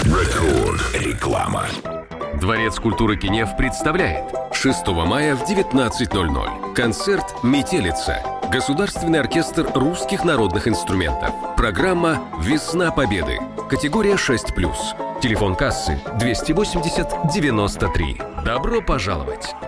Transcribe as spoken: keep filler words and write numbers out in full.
Рекорд. Реклама. Дворец культуры Кенев представляет шестого мая в девятнадцать ноль ноль концерт «Метелица». Государственный оркестр русских народных инструментов. Программа «Весна Победы». Категория шесть плюс. Телефон кассы двести восемьдесят девяносто три. Добро пожаловать!